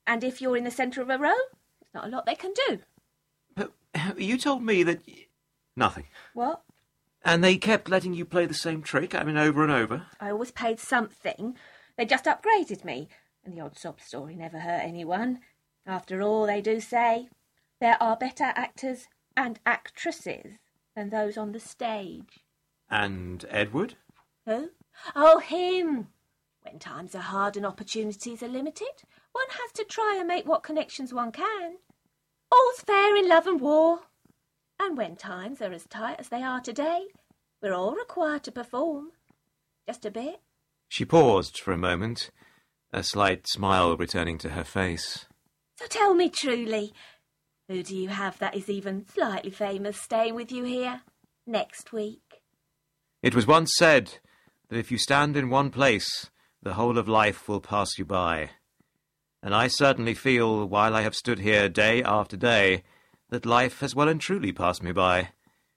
And if you're in the centre of a row, there's not a lot they can do. But you told me that... Nothing. What? And they kept letting you play the same trick, over and over? I always paid something. They just upgraded me. And the odd sob story never hurt anyone. After all, they do say there are better actors and actresses than those on the stage. And Edward? Who? Oh, him. When times are hard and opportunities are limited, one has to try and make what connections one can. All's fair in love and war. And when times are as tight as they are today, we're all required to perform. Just a bit. She paused for a moment, a slight smile returning to her face. So tell me truly, who do you have that is even slightly famous staying with you here next week? It was once said that if you stand in one place, the whole of life will pass you by. And I certainly feel, while I have stood here day after day, that life has well and truly passed me by.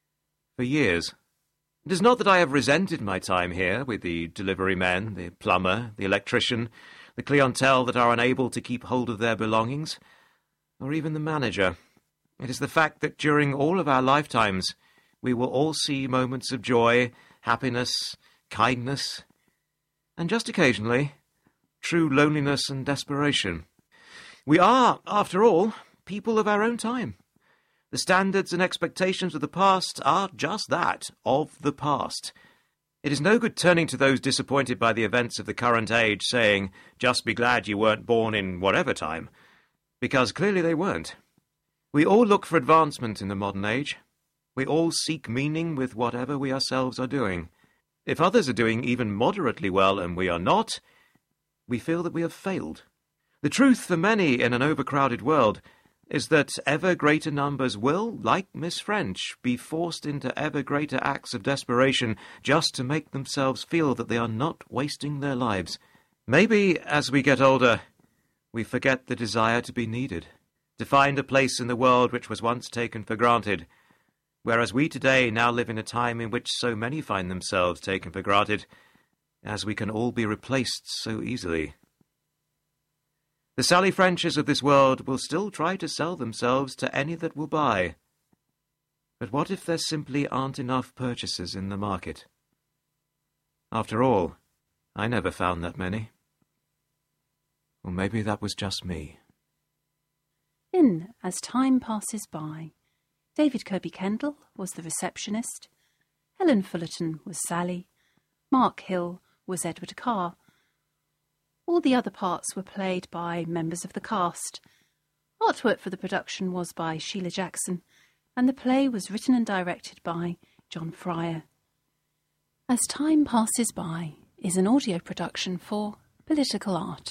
For years. It is not that I have resented my time here with the delivery men, the plumber, the electrician, the clientele that are unable to keep hold of their belongings, or even the manager. It is the fact that during all of our lifetimes we will all see moments of joy, happiness, kindness, and just occasionally, true loneliness and desperation. We are, after all, people of our own time. The standards and expectations of the past are just that, of the past. It is no good turning to those disappointed by the events of the current age saying, just be glad you weren't born in whatever time, because clearly they weren't. We all look for advancement in the modern age. We all seek meaning with whatever we ourselves are doing. If others are doing even moderately well and we are not, we feel that we have failed. The truth for many in an overcrowded world is that ever greater numbers will, like Miss French, be forced into ever greater acts of desperation just to make themselves feel that they are not wasting their lives. Maybe, as we get older, we forget the desire to be needed, to find a place in the world which was once taken for granted, whereas we today now live in a time in which so many find themselves taken for granted, as we can all be replaced so easily. The Sally Frenches of this world will still try to sell themselves to any that will buy. But what if there simply aren't enough purchasers in the market? After all, I never found that many. Or maybe that was just me. Then, as time passes by, David Kirby Kendall was the receptionist, Helen Fullerton was Sally, Mark Hill was Edward Carr. All the other parts were played by members of the cast. Artwork for the production was by Sheila Jackson, and the play was written and directed by John Fryer. As Time Passes By is an audio production for Political Art.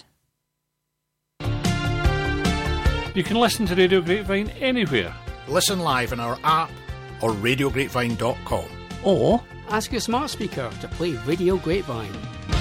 You can listen to Radio Grapevine anywhere. Listen live on our app or radiograpevine.com. Or ask your smart speaker to play Radio Grapevine.